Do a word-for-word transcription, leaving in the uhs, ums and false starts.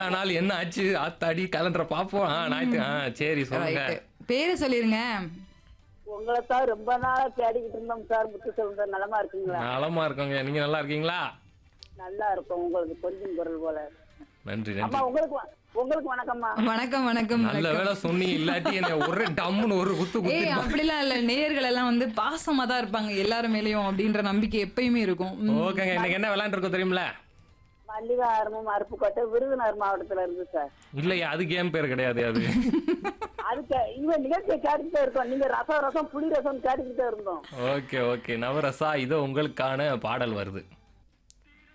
நாள் என்ன ஆச்சு ஆத்தாடி கலண்டரை பாப்போம். ஆ ஞாயித்து ஆ சரி சொல்லுங்க. ரைட்டு. பேரு சொல்லிருங்க. உங்களை தான் ரொம்ப நாளா தேடிக்கிட்டு இருந்தோம் சார். முத்து செல்வம் நலமா இருக்குங்களா? நலமா இருக்கோங்க. நீங்க நல்லா இருக்கீங்களா? நல்லா இருக்கும். உங்களுக்கு கொஞ்சம் குரல் போல. நன்றி அம்மா நன்றி. உங்களுக்கு வ- உங்களுக்கு வணக்கம்மா. வணக்கம் வணக்கம் நல்ல வணக்கம். வேளை சொன்னீங்க, இல்லாட்டி என்ன ஒரு டம்முன்னு ஒரு குத்து ஏய் குத்து. அப்படிலாம் இல்ல, நேயர்கள் எல்லாம் வந்து பாசமா தான் இருப்பாங்க எல்லாரும் மேலயும் அப்படின்ற நம்பிக்கை எப்பயுமே இருக்கும். ம். ஓகேங்க, இன்னைக்கு என்ன விளையாண்டு இருக்கோம் தெரியுமில? மல்லிகாரமும் அருப்புக்கோட்டை விருதுநகர் மாவட்டத்துல இருந்து சார். இல்லையா, அது கேம் பேர் கிடையாது அது. அதுக்கு இவன் நிகழ்ச்சியை கேட்டுக்கிட்டே இருக்கோம். நீங்க ரசம் ரசம் புளி ரசம் கேட்டுக்கிட்டே இருந்தோம். ஓகே ஓகே நவரசா, இதோ உங்களுக்கான பாடல் வருது.